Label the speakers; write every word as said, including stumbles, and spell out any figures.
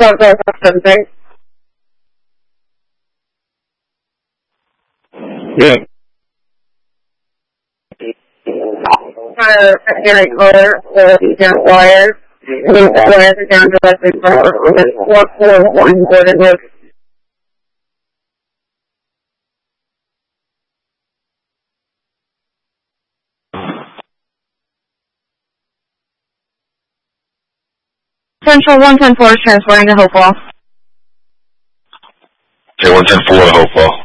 Speaker 1: something, something.
Speaker 2: Yeah.
Speaker 1: Uh, any color or down wires. And the wires are down directly from what for one board it was. Central one ten four is transferring to Hopewell.
Speaker 2: Okay, one ten four to Hopewell.